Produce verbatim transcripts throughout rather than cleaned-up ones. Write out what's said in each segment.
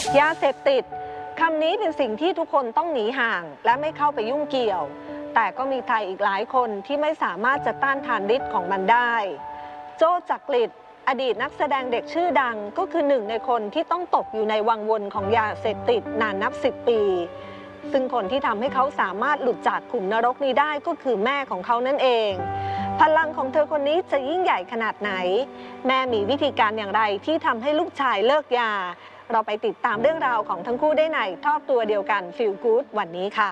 ยาเสพติดคำนี้เป็นสิ่งที่ทุกคนต้องหนีห่างและไม่เข้าไปยุ่งเกี่ยวแต่ก็มีใครอีกหลายคนที่ไม่สามารถจะต้านทานฤทธิ์ของมันได้โจ้จักริดอดีตนักแสดงเด็กชื่อดังก็คือหนึ่งในคนที่ต้องตกอยู่ในวังวนของยาเสพติดนานนับสิบปีซึ่งคนที่ทำให้เขาสามารถหลุดจากขุมนรกนี้ได้ก็คือแม่ของเขานั่นเองพลังของเธอคนนี้จะยิ่งใหญ่ขนาดไหนแม่มีวิธีการอย่างไรที่ทำให้ลูกชายเลิกยาเราไปติดตามเรื่องราวของทั้งคู่ได้ในครอบครัวเดียวกัน Feel Good วันนี้ค่ะ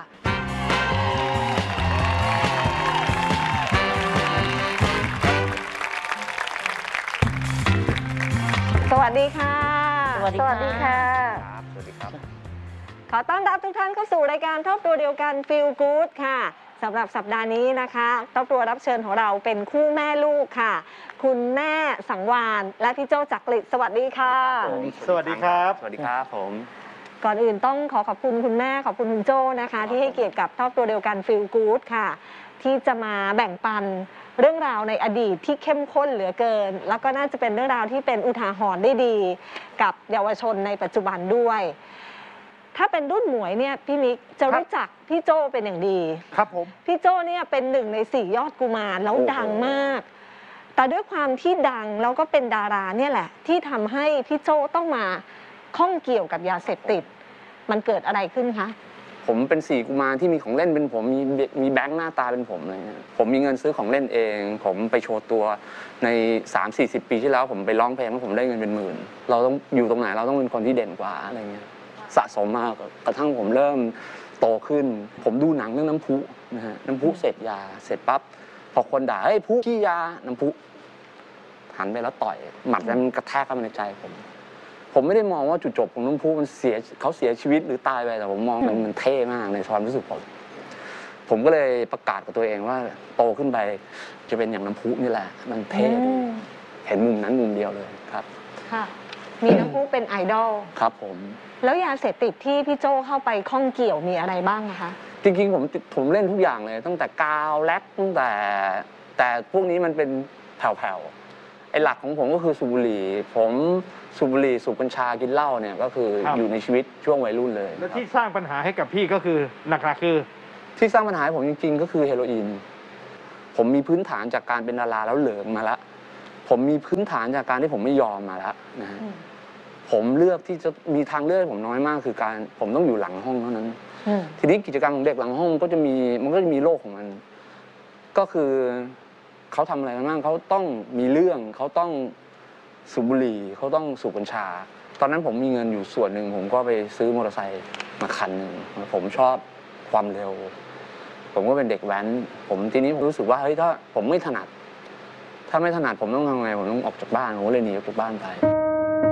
สวัสดีค่ะสวัสดีค่ะสวัสดีครับขอต้อนรับทุกท่านเข้าสู่รายการครอบครัวเดียวกัน Feel Good ค่ะสำหรับสัปดาห์นี้นะคะครอบครัวรับเชิญของเราเป็นคู่แม่ลูกค่ะคุณแม่สังวาลและพี่โจ้จักริดสวัสดีค่ะสวัสดีครับสวัสดีครับผมก่อนอื่นต้องขอขอบคุณคุณแม่ขอบคุณคุณโจ้นะคะที่ให้เกียรติกับครอบครัวเดียวกัน Feel Good ค่ะที่จะมาแบ่งปันเรื่องราวในอดีตที่เข้มข้นเหลือเกินแล้วก็น่าจะเป็นเรื่องราวที่เป็นอุทาหรณ์ได้ดีกับเยาวชนในปัจจุบันด้วยถ้าเป็นรุ่นหมวยเนี่ยพี่มิกจะรู้จักพี่โจ้เป็นอย่างดีครับผมพี่โจ้เนี่ยเป็นหนึ่งในสี่ยอดกุมารแล้วดังมากแต่ด้วยความที่ดังแล้วก็เป็นดาราเนี่ยแหละที่ทำให้พี่โจ้ต้องมาข้องเกี่ยวกับยาเสพติดมันเกิดอะไรขึ้นคะผมเป็นสี่กุมารที่มีของเล่นเป็นผมมีมีแบงค์หน้าตาเป็นผมอะไรเงี้ยผมมีเงินซื้อของเล่นเองผมไปโชว์ตัวใน สามสี่สิบ ปีที่แล้วผมไปร้องเพลงแล้วผมได้เงินเป็นหมื่นเราต้องอยู่ตรงไหนเราต้องเป็นคนที่เด่นกว่าอะไรเงี้ยสะสมมากกระทั่งผมเริ่มโตขึ้นผมดูหนังเรื่องน้ำพุนะฮะน้ำพุเสพยาเสร็จปั๊บพอคนด่าเฮ้ยพุขี้ยาน้ำพุหันไปแล้วต่อยหมัดนั้นกระแทกเข้ามาในใจผมผมไม่ได้มองว่าจุดจบของน้ำพุมันเสียเขาเสียชีวิตหรือตายไปแต่ผมมองมันมันเท่มากในความรู้สึกผมผมก็เลยประกาศกับตัวเองว่าโตขึ้นไปจะเป็นอย่างน้ำพุนี่แหละมันเท่ดีเห็นมุมนั้นมุมเดียวเลยครับค่ะมีน้ำพุเป็นไอดอลครับผมแล้วยาเสพติดที่พี่โจ้เข้าไปข้องเกี่ยวมีอะไรบ้างคะจริงๆผมผมเล่นทุกอย่างเลยตั้งแต่กาวแล็กตั้งแต่แต่พวกนี้มันเป็นแผ่วๆไอ้หลักของผมก็คือสูบบุหรี่ผมสูบบุหรี่สูบกัญชากินเหล้าเนี่ยก็คืออยู่ในชีวิตช่วงวัยรุ่นเลยแล้วที่สร้างปัญหาให้กับพี่ก็คือหลักๆคือที่สร้างปัญหาให้ผมจริงๆก็คือเฮโรอีนผมมีพื้นฐานจากการเป็นดาราแล้วเหลิงมาแล้วผมมีพื้นฐานจากการที่ผมไม่ยอมมาแล้วนะฮะผมเลือกที่จะมีทางเลือกผมน้อยมากคือการผมต้องอยู่หลังห้องเท่านั้นทีนี้กิจกรรมของเด็กหลังห้องก็จะมีมันก็จะมีโลกของมันก็คือเขาทำอะไรกันบ้างเขาต้องมีเรื่องเขาต้องสูบบุหรี่เขาต้องสูบกัญชาตอนนั้นผมมีเงินอยู่ส่วนหนึ่งผมก็ไปซื้อมอเตอร์ไซค์มาคันหนึ่งผมชอบความเร็วผมก็เป็นเด็กแว้นผมทีนี้ผมรู้สึกว่าเฮ้ยถ้าผมไม่ถนัดถ้าไม่ถนัดผมต้องทำไงผมต้องออกจากบ้านผมก็เลยหนีออกจากบ้านไป